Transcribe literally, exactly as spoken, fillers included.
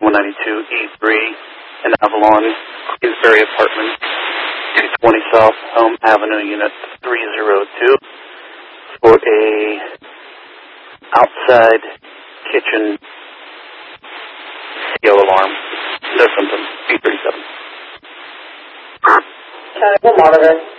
one ninety-two E three in Avalon, Queensbury Apartment, two twenty South Elm Avenue, Unit three oh two, for a outside kitchen C O alarm. No symptoms, B thirty-seven. Okay, we'll monitor.